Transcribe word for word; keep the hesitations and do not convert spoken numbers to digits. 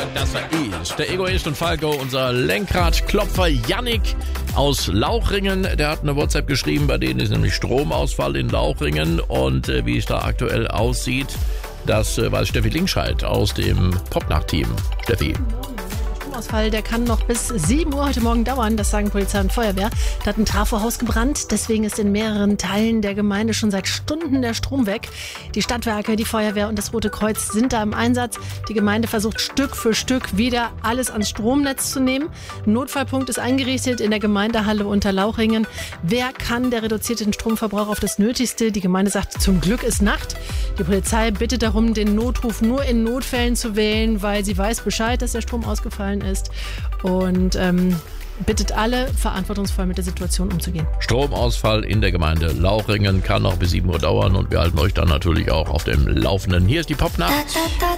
dass er ist. Der Egoist und Falco, unser Lenkradklopfer Yannick aus Lauchringen, der hat eine WhatsApp geschrieben, bei denen ist nämlich Stromausfall in Lauchringen und äh, wie es da aktuell aussieht, das äh, weiß Steffi Linkscheid aus dem Popnacht-Team. Steffi. Ausfall, der kann noch bis sieben Uhr heute Morgen dauern, das sagen Polizei und Feuerwehr. Da hat ein Trafohaus gebrannt, deswegen ist in mehreren Teilen der Gemeinde schon seit Stunden der Strom weg. Die Stadtwerke, die Feuerwehr und das Rote Kreuz sind da im Einsatz. Die Gemeinde versucht Stück für Stück wieder alles ans Stromnetz zu nehmen. Ein Notfallpunkt ist eingerichtet in der Gemeindehalle Unterlauchringen. Wer kann, der reduziert den Stromverbrauch auf das Nötigste. Die Gemeinde sagt, zum Glück ist Nacht. Die Polizei bittet darum, den Notruf nur in Notfällen zu wählen, weil sie weiß Bescheid, dass der Strom ausgefallen ist. Und ähm, bittet alle, verantwortungsvoll mit der Situation umzugehen. Stromausfall in der Gemeinde Lauchringen kann noch bis sieben Uhr dauern und wir halten euch dann natürlich auch auf dem Laufenden. Hier ist die Popnacht.